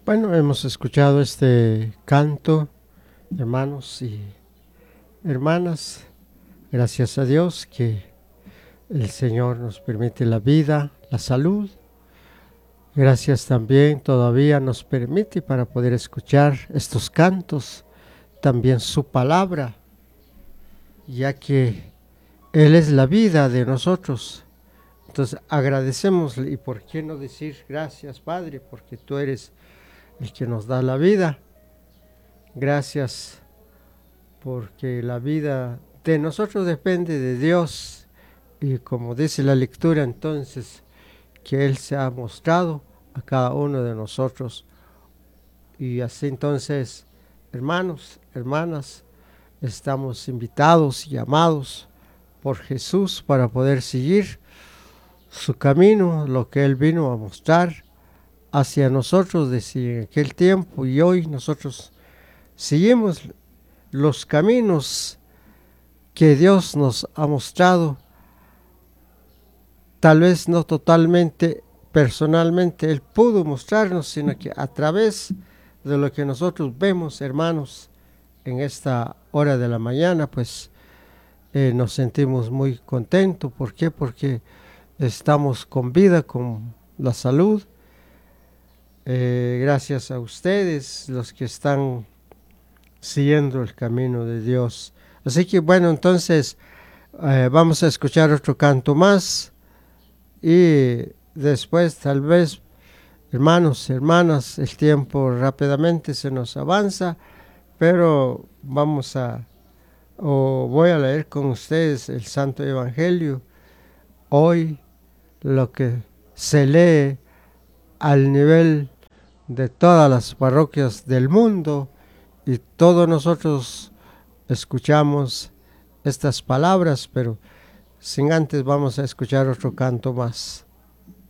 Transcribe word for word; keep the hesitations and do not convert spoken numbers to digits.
Bueno, hemos escuchado este canto, hermanos y hermanas. Gracias a Dios que el Señor nos permite la vida, la salud. Gracias también todavía nos permite para poder escuchar estos cantos, también su palabra, ya que Él es la vida de nosotros. Entonces agradecemos, y por qué no decir gracias, Padre, porque tú eres el que nos da la vida. Gracias porque la vida de nosotros depende de Dios, y como dice la lectura, entonces que Él se ha mostrado a cada uno de nosotros. Y así entonces, hermanos, hermanas, estamos invitados y llamados por Jesús para poder seguir su camino, lo que Él vino a mostrar hacia nosotros desde aquel tiempo, y hoy nosotros seguimos los caminos que Dios nos ha mostrado. Tal vez no totalmente, personalmente Él pudo mostrarnos, sino que a través de lo que nosotros vemos, hermanos, en esta hora de la mañana, pues eh, nos sentimos muy contentos. ¿Por qué? Porque estamos con vida, con la salud. Eh, gracias a ustedes, los que están siguiendo el camino de Dios. Así que bueno, entonces eh, vamos a escuchar otro canto más, y después tal vez, hermanos, hermanas, el tiempo rápidamente se nos avanza, pero vamos a, o voy a leer con ustedes el Santo Evangelio. Hoy lo que se lee al nivel de todas las parroquias del mundo, y todos nosotros escuchamos estas palabras, pero sin antes vamos a escuchar otro canto más.